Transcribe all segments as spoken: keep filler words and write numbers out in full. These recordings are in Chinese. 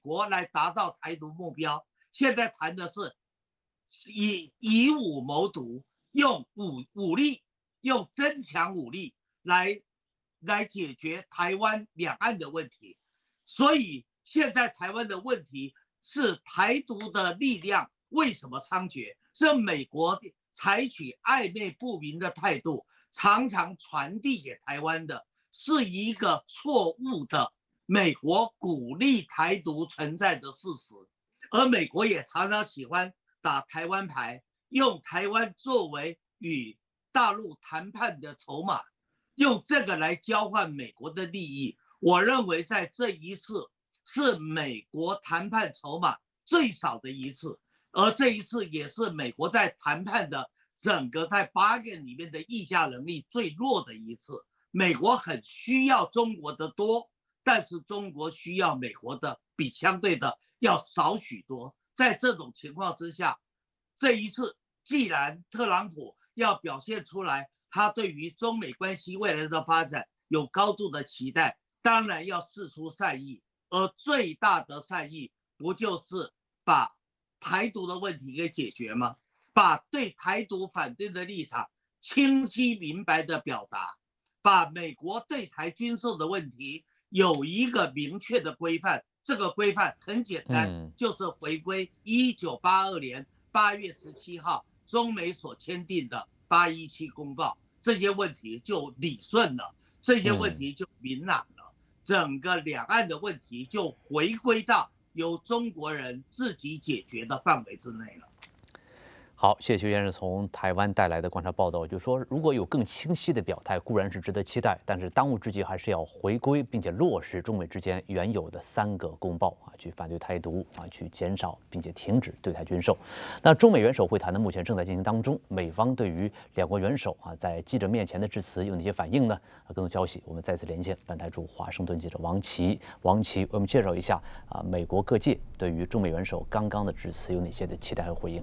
国来达到台独目标。现在谈的是以以武谋独，用武武力，用增强武力来来解决台湾两岸的问题。所以现在台湾的问题是台独的力量为什么猖獗？是美国采取暧昧不明的态度，常常传递给台湾的是一个错误的美国鼓励台独存在的事实。而美国也常常喜欢打台湾牌，用台湾作为与大陆谈判的筹码，用这个来交换美国的利益。我认为在这一次是美国谈判筹码最少的一次，而这一次也是美国在谈判的整个在八年里面的议价能力最弱的一次。美国很需要中国的多，但是中国需要美国的比相对的要少许多。在这种情况之下，这一次既然特朗普要表现出来他对于中美关系未来的发展有高度的期待，当然要释出善意，而最大的善意不就是把台独的问题给解决吗？把对台独反对的立场清晰明白的表达，把美国对台军售的问题有一个明确的规范。这个规范很简单，嗯、就是回归一九八二年八月十七号中美所签订的八一七公报，这些问题就理顺了，这些问题就明朗了，嗯、整个两岸的问题就回归到由中国人自己解决的范围之内了。 好，谢谢邱先生从台湾带来的观察报道，就是说，如果有更清晰的表态，固然是值得期待，但是当务之急还是要回归并且落实中美之间原有的三个公报啊，去反对台独啊，去减少并且停止对台军售。那中美元首会谈呢，目前正在进行当中，美方对于两国元首啊在记者面前的致辞有哪些反应呢？啊，更多消息我们再次连线本台驻华盛顿记者王琦，王琦为我们介绍一下啊，美国各界对于中美元首刚刚的致辞有哪些的期待和回应。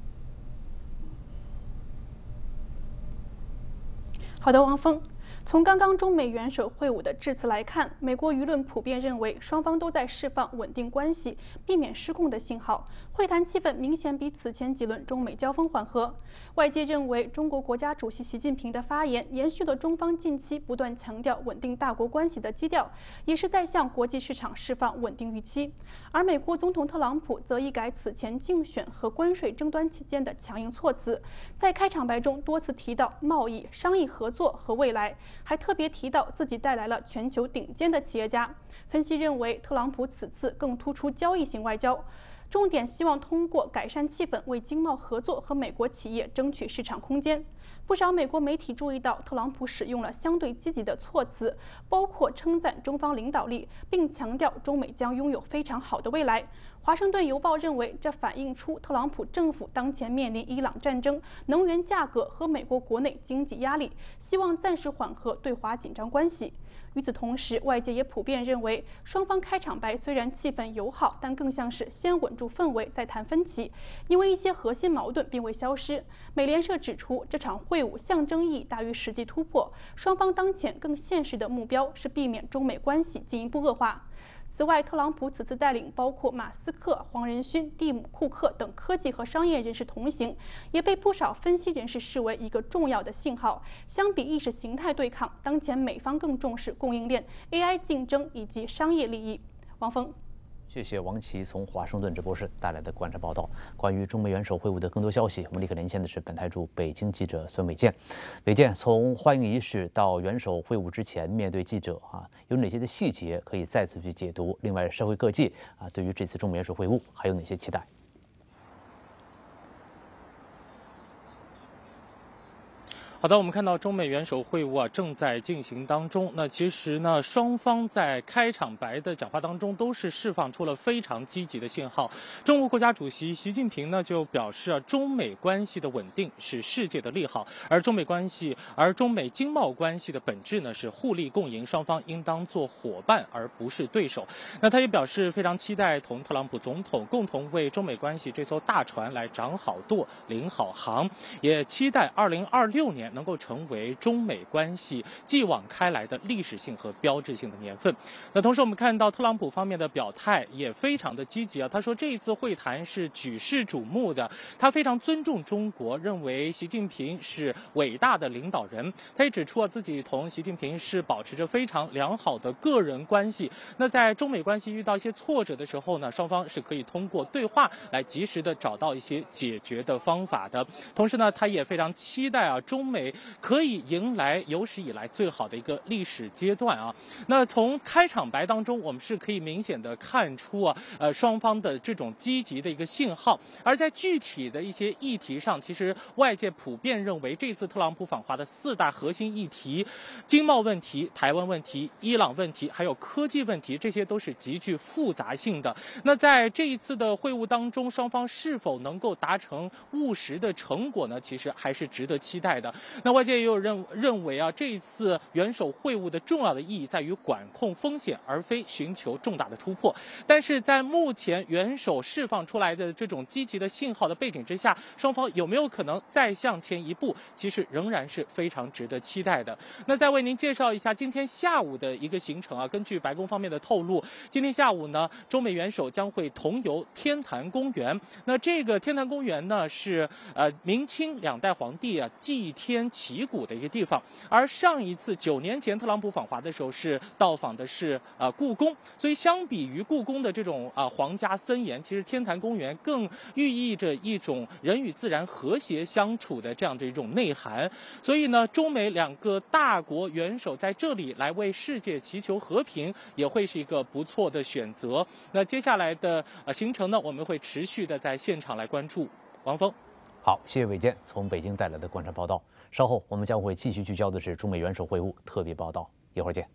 好的，王峰。从刚刚中美元首会晤的致辞来看，美国舆论普遍认为双方都在释放稳定关系、避免失控的信号。会谈气氛明显比此前几轮中美交锋缓和。外界认为，中国国家主席习近平的发言延续了中方近期不断强调稳定大国关系的基调，也是在向国际市场释放稳定预期。而美国总统特朗普则一改此前竞选和关税争端期间的强硬措辞，在开场白中多次提到贸易、商业合作和未来。还特别提到自己带来了全球顶尖的企业家。分析认为，特朗普此次更突出交易型外交，重点希望通过改善气氛，为经贸合作和美国企业争取市场空间。不少美国媒体注意到，特朗普使用了相对积极的措辞，包括称赞中方领导力，并强调中美将拥有非常好的未来。华盛顿邮报认为，这反映出特朗普政府当前面临伊朗战争、能源价格和美国国内经济压力，希望暂时缓和对华紧张关系。与此同时，外界也普遍认为，双方开场白虽然气氛友好，但更像是先稳住氛围再谈分歧，因为一些核心矛盾并未消失。美联社指出，这场会晤象征意义大于实际突破，双方当前更现实的目标是避免中美关系进一步恶化。此外，特朗普此次带领包括马斯克、黄仁勋、蒂姆·库克等科技和商业人士同行，也被不少分析人士视为一个重要的信号。相比意识形态对抗，当前美方更重视供应链、A I 竞争以及商业利益。王峰。 谢谢王琦从华盛顿直播室带来的观察报道。关于中美元首会晤的更多消息，我们立刻连线的是本台驻北京记者孙伟健。伟健，从欢迎仪式到元首会晤之前面对记者啊，有哪些的细节可以再次去解读？另外，社会各界啊对于这次中美元首会晤还有哪些期待？ 好的，我们看到中美元首会晤啊正在进行当中。那其实呢，双方在开场白的讲话当中都是释放出了非常积极的信号。中国国家主席习近平呢就表示啊，中美关系的稳定是世界的利好，而中美关系，而中美经贸关系的本质呢是互利共赢，双方应当做伙伴而不是对手。那他也表示非常期待同特朗普总统共同为中美关系这艘大船来掌好舵、领好航，也期待二零二六年。 能够成为中美关系继往开来的历史性和标志性的年份。那同时，我们看到特朗普方面的表态也非常的积极啊，他说这一次会谈是举世瞩目的，他非常尊重中国，认为习近平是伟大的领导人。他也指出啊，自己同习近平是保持着非常良好的个人关系。那在中美关系遇到一些挫折的时候呢，双方是可以通过对话来及时的找到一些解决的方法的。同时呢，他也非常期待啊，中美可以迎来有史以来最好的一个历史阶段啊。那从开场白当中，我们是可以明显的看出啊，呃，双方的这种积极的一个信号。而在具体的一些议题上，其实外界普遍认为，这次特朗普访华的四大核心议题，经贸问题、台湾问题、伊朗问题，还有科技问题，这些都是极具复杂性的。那在这一次的会晤当中，双方是否能够达成务实的成果呢？其实还是值得期待的。那外界也有认认为啊，这一次元首会晤的重要的意义在于管控风险，而非寻求重大的突破。但是在目前元首释放出来的这种积极的信号的背景之下，双方有没有可能再向前一步，其实仍然是非常值得期待的。那再为您介绍一下今天下午的一个行程啊，根据白宫方面的透露，今天下午呢，中美元首将会同游天坛公园。那这个天坛公园呢，是呃明清两代皇帝啊祭天祈谷的一个地方。而上一次九年前特朗普访华的时候，是到访的是呃故宫，所以相比于故宫的这种啊、呃、皇家森严，其实天坛公园更寓意着一种人与自然和谐相处的这样的一种内涵。所以呢，中美两个大国元首在这里来为世界祈求和平，也会是一个不错的选择。那接下来的呃行程呢，我们会持续的在现场来关注。王峰， 好，谢谢伟健从北京带来的观察报道。稍后我们将会继续聚焦的是中美元首会晤特别报道，一会儿见。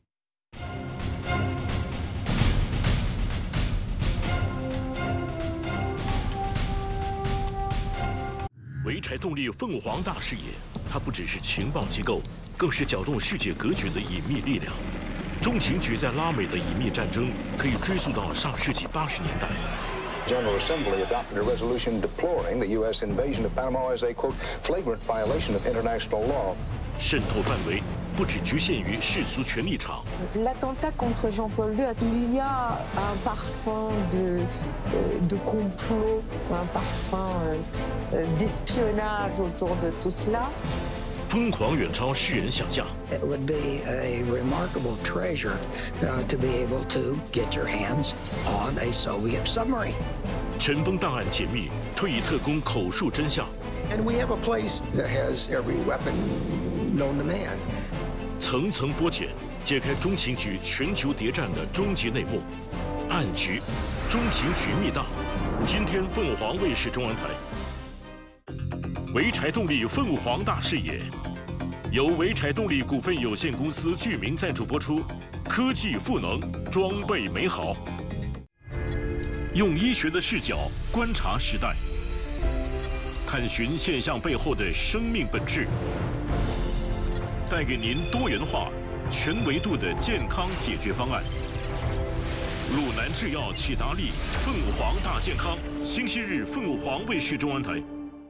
潍柴动力凤凰大视野，它不只是情报机构，更是搅动世界格局的隐秘力量。中情局在拉美的隐秘战争可以追溯到上世纪八十年代。 General Assembly adopted a resolution deploring the U S invasion of Panama as a, quote, flagrant violation of international law. 渗透范围不只局限于世俗权力场。 L'attentat contre Jean-Paul Leu, il y a un parfum de, de complot, un parfum d'espionnage autour de tout cela. 疯狂远超世人想象。 It would be a remarkable treasure uh, to be able to get your hands on a Soviet submarine. 尘封档案解密，退役特工口述真相。 And we have a place that has every weapon known to man. 层层剥茧，揭开中情局全球谍战的终极内幕。暗局，中情局密档。今天凤凰卫视中文台。潍柴动力凤凰大视野，由潍柴动力股份有限公司具名赞助播出。科技赋能，装备美好。用医学的视角观察时代，探寻现象背后的生命本质，带给您多元化、全维度的健康解决方案。鲁南制药启达利凤凰大健康，星期日凤凰卫视中文台。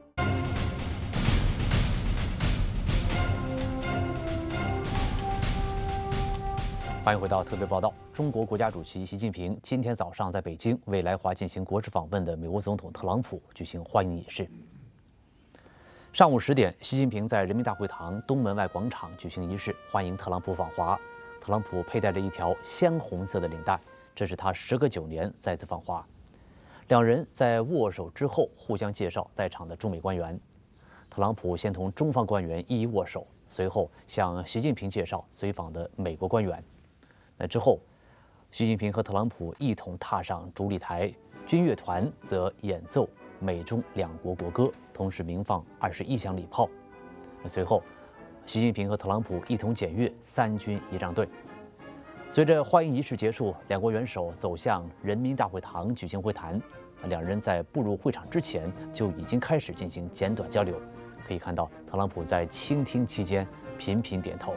欢迎回到特别报道。中国国家主席习近平今天早上在北京为来华进行国事访问的美国总统特朗普举行欢迎仪式。上午十点，习近平在人民大会堂东门外广场举行仪式，欢迎特朗普访华。特朗普佩戴着一条鲜红色的领带，这是他时隔九年再次访华。两人在握手之后互相介绍在场的中美官员。特朗普先同中方官员一一握手，随后向习近平介绍随访的美国官员。那之后，习近平和特朗普一同踏上主礼台，军乐团则演奏美中两国国歌，同时鸣放二十一响礼炮。随后，习近平和特朗普一同检阅三军仪仗队。随着欢迎仪式结束，两国元首走向人民大会堂举行会谈。两人在步入会场之前就已经开始进行简短交流。可以看到，特朗普在倾听期间频频点头。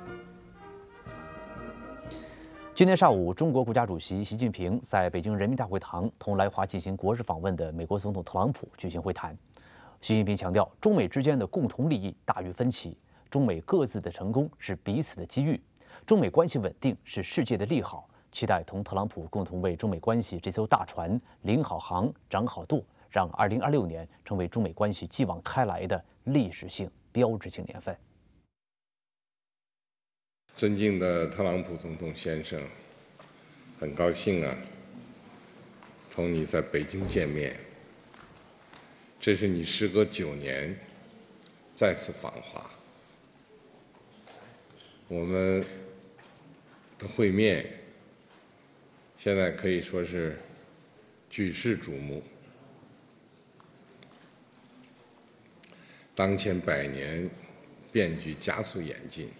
今天上午，中国国家主席习近平在北京人民大会堂同来华进行国事访问的美国总统特朗普举行会谈。 习近平强调，中美之间的共同利益大于分歧，中美各自的成功是彼此的机遇，中美关系稳定是世界的利好。期待同特朗普共同为中美关系这艘大船领好航、掌好舵，让二零二六年成为中美关系继往开来的历史性、标志性年份。 尊敬的特朗普总统先生，很高兴啊，同你在北京见面。这是你时隔九年再次访华，我们的会面现在可以说是举世瞩目。当前百年变局加速演进，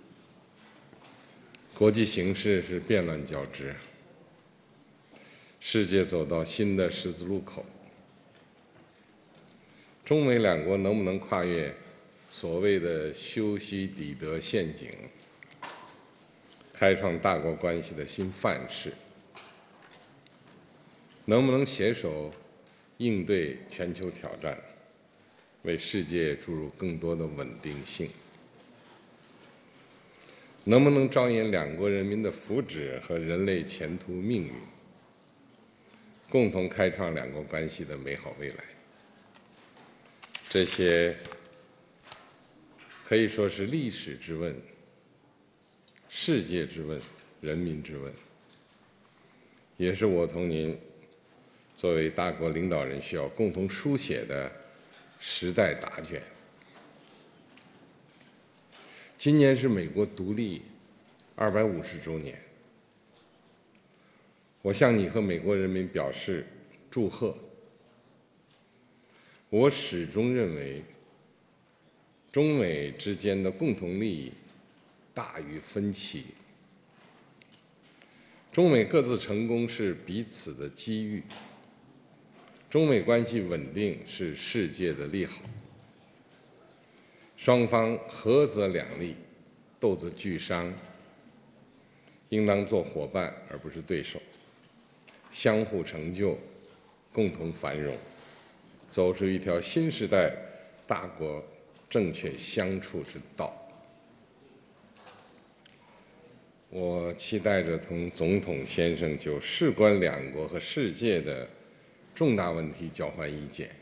国际形势是变乱交织，世界走到新的十字路口。中美两国能不能跨越所谓的修昔底德陷阱，开创大国关系的新范式？能不能携手应对全球挑战，为世界注入更多的稳定性？能不能着眼两国人民的福祉和人类前途命运，共同开创两国关系的美好未来？这些可以说是历史之问、世界之问、人民之问，也是我同您作为大国领导人需要共同书写的时代答卷。今年是美国独立二百五十周年，我向你和美国人民表示祝贺。我始终认为，中美之间的共同利益大于分歧，中美各自成功是彼此的机遇，中美关系稳定是世界的利好。双方合则两利，斗则俱伤，应当做伙伴而不是对手，相互成就，共同繁荣，走出一条新时代大国正确相处之道。我期待着同总统先生就事关两国和世界的重大问题交换意见，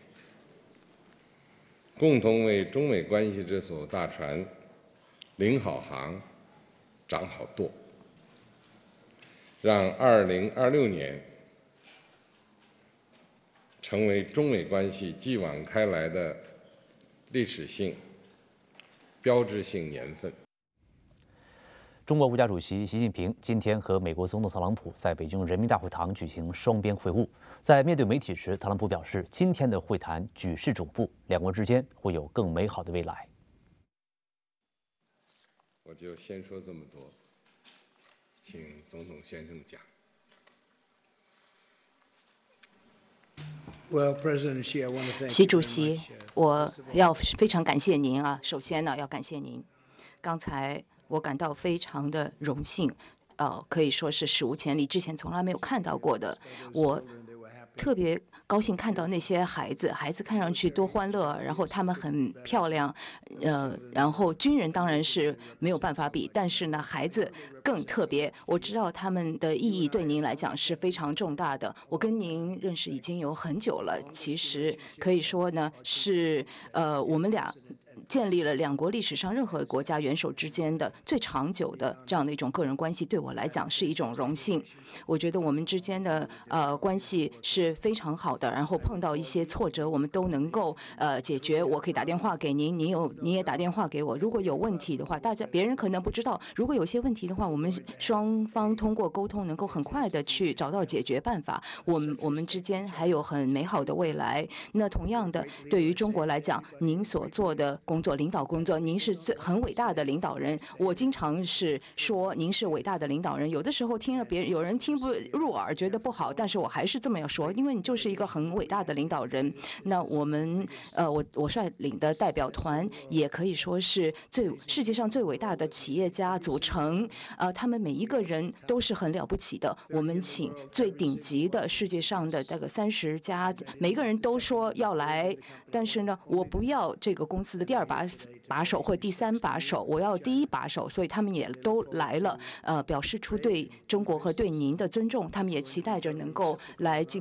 共同为中美关系这艘大船领好航、掌好舵，让二零二六年成为中美关系继往开来的历史性、标志性年份。 中国国家主席习近平今天和美国总统特朗普在北京人民大会堂举行双边会晤。在面对媒体时，特朗普表示，今天的会谈举世瞩目，两国之间会有更美好的未来。 我就先说这么多，请总统先生讲。 习主席，我要非常感谢您啊！首先呢，要感谢您。刚才我感到非常的荣幸，呃，可以说是史无前例，之前从来没有看到过的。我特别高兴看到那些孩子，孩子看上去多欢乐，然后他们很漂亮，呃，然后军人当然是没有办法比，但是呢，孩子更特别。我知道他们的意义对您来讲是非常重大的。我跟您认识已经有很久了，其实可以说呢是呃我们俩建立了两国历史上任何国家元首之间的最长久的这样的一种个人关系，对我来讲是一种荣幸。我觉得我们之间的呃关系是非常好的，然后碰到一些挫折，我们都能够呃解决。我可以打电话给您，您有您也打电话给我。如果有问题的话，大家别人可能不知道，如果有些问题的话，我们双方通过沟通能够很快的去找到解决办法。我们我们之间还有很美好的未来。那同样的，对于中国来讲，您所做的工作、领导工作。您是最很伟大的领导人，我经常是说您是伟大的领导人。有的时候听了别人有人听不入耳，觉得不好，但是我还是这么要说，因为你就是一个很伟大的领导人。那我们呃，我我率领的代表团也可以说是最世界上最伟大的企业家组成，呃，他们每一个人都是很了不起的。我们请最顶级的世界上的这个三十家，每一个人都说要来，但是呢，我不要这个公司的第二把把手或第三把手，我要第一把手，所以他们也都来了，呃，表示出对中国和对您的尊重，他们也期待着能够来进。